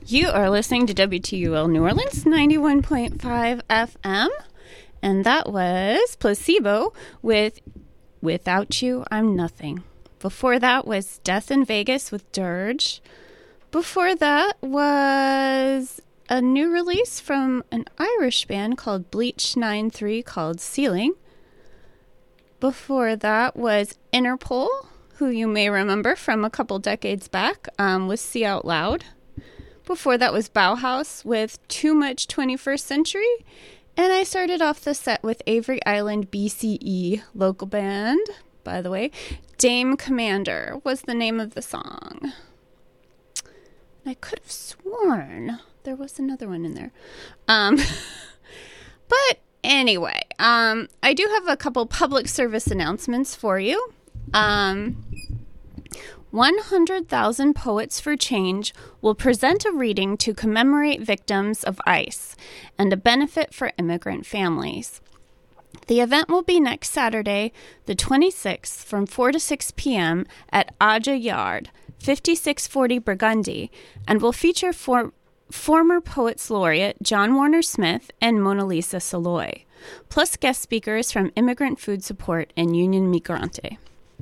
You are listening to WTUL New Orleans 91.5 FM, and that was Placebo with Without You, I'm Nothing. Before that was Death in Vegas with Dirge. Before that was a new release from an Irish band called Bleach 93 called Ceiling. Before that was Interpol, who you may remember from a couple decades back, with See Out Loud. Before that was Bauhaus with Too Much 21st Century. And I started off the set with Avery Island BCE, local band, by the way. Dame Commander was the name of the song. I could have sworn there was another one in there. But anyway, I do have a couple public service announcements for you. 100,000 Poets for Change will present a reading to commemorate victims of ICE and a benefit for immigrant families. The event will be next Saturday, the 26th, from 4 to 6 p.m. at Aja Yard, 5640 Burgundy, and will feature former Poets Laureate John Warner Smith and Mona Lisa Saloy, plus guest speakers from Immigrant Food Support and Union Migrante.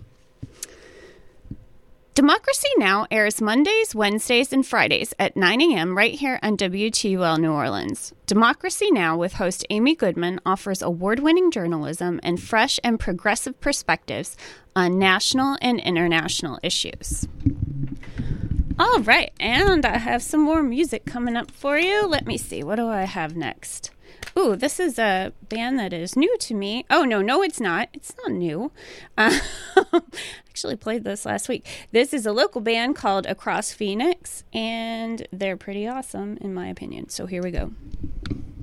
Democracy Now! Airs Mondays, Wednesdays, and Fridays at 9 a.m. right here on WTUL New Orleans. Democracy Now! With host Amy Goodman offers award-winning journalism and fresh and progressive perspectives on national and international issues. All right, and I have some more music coming up for you. Let me see, what do I have next? Ooh, this is a band that is new to me. Oh, no, it's not. It's not new. Actually played this last week. This is a local band called Across Phoenix, and they're pretty awesome, in my opinion. So here we go.